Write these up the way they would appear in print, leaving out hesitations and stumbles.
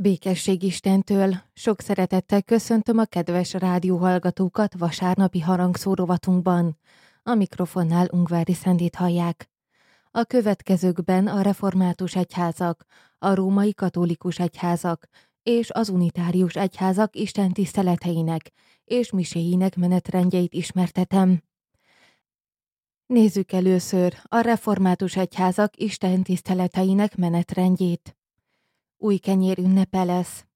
Békesség Istentől! Sok szeretettel köszöntöm a kedves rádióhallgatókat vasárnapi harangszó rovatunkban. A mikrofonnál Ungvári Szendit hallják. A következőkben a református egyházak, a római katolikus egyházak és az unitárius egyházak istentiszteleteinek és miséinek menetrendjeit ismertetem. Nézzük először a református egyházak istentiszteleteinek menetrendjét. Új kenyér ünnepe lesz.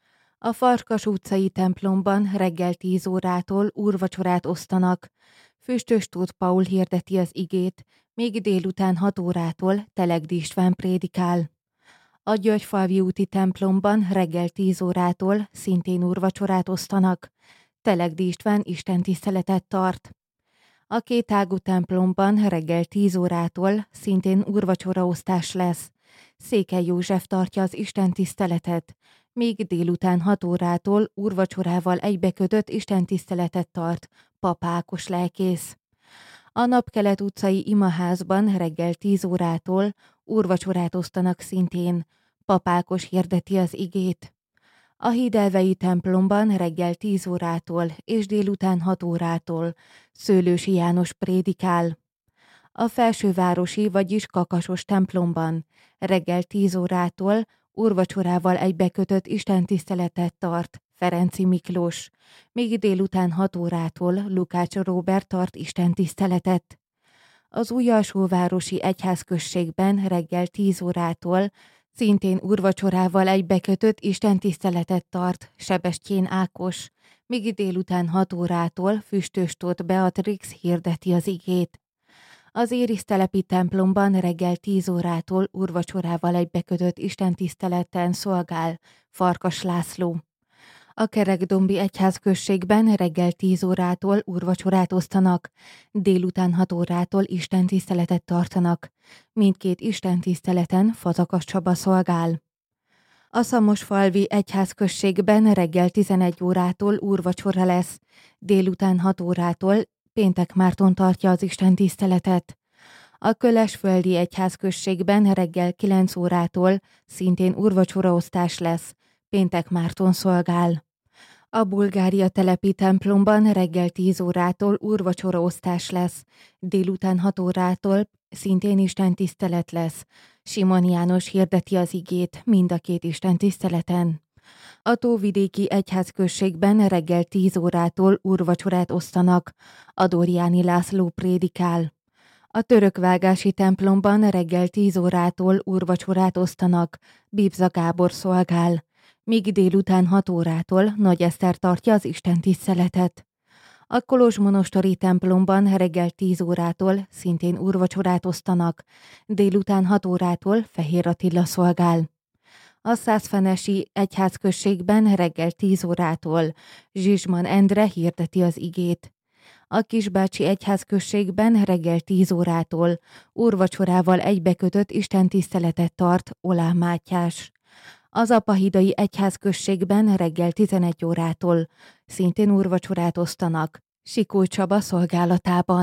A Farkas utcai templomban reggel 10 órától úrvacsorát osztanak. Füstös Tóth Paul hirdeti az igét, még délután 6 órától Telegdi István prédikál. A Györgyfalvi úti templomban reggel 10 órától szintén úrvacsorát osztanak. Telegdi István istentiszteletet tart. A Kétágú templomban reggel 10 órától szintén úrvacsoraosztás lesz. Székely József tartja az istentiszteletet, míg délután 6 órától úrvacsorával egybekötött istentiszteletet tart Pap Ákos lelkész. A Napkelet utcai imaházban reggel 10 órától úrvacsorát osztanak szintén, Pap Ákos hirdeti az igét. A Hídelvei templomban reggel 10 órától és délután 6 órától Szőlősi János prédikál. A Felsővárosi, vagyis Kakasos templomban reggel 10 órától úrvacsorával egybekötött istentiszteletet tart Ferenci Miklós, míg délután 6 órától Lukács Róbert tart istentiszteletet. Az Újalsóvárosi egyházközségben reggel 10 órától szintén úrvacsorával egybekötött istentiszteletet tart Sebestyén Ákos, míg délután 6 órától Füstös Tóth Beatrix hirdeti az igét. Az Érisztelepi templomban reggel 10 órától úrvacsorával egybekötött istentiszteleten szolgál Farkas László. A Kerekdombi egyházközségben reggel 10 órától úrvacsorát osztanak, délután 6 órától istentiszteletet tartanak. Mindkét istentiszteleten Fazakas Csaba szolgál. A Szamosfalvi egyházközségben reggel 11 órától úrvacsora lesz, délután 6 órától Péntek Márton tartja az istentiszteletet. A Kölesföldi egyházközségben reggel 9 órától szintén úrvacsoraosztás lesz, Péntek Márton szolgál. A Bulgária telepi templomban reggel 10 órától úrvacsoraosztás lesz, délután 6 órától szintén istentisztelet lesz. Simon János hirdeti az igét mind a két istentiszteleten. A Tóvidéki egyházközségben reggel 10 órától úrvacsorát osztanak, Adorjáni László prédikál. A Törökvágási templomban reggel 10 órától úrvacsorát osztanak, Bibza Gábor szolgál, míg délután 6 órától Nagy Eszter tartja az istentiszteletet. A kolozsmonostori templomban reggel 10 órától szintén úrvacsorát osztanak, délután 6 órától Fehér Attila szolgál. A Szászfenesi egyházközségben reggel 10 órától Zsizsman Endre hirdeti az igét. A Kisbácsi egyházközségben reggel 10 órától úrvacsorával egybekötött istentiszteletet tart Olá Mátyás. Az Apahidai egyházközségben reggel 11 órától szintén úrvacsorát osztanak Sikó Csaba szolgálatában.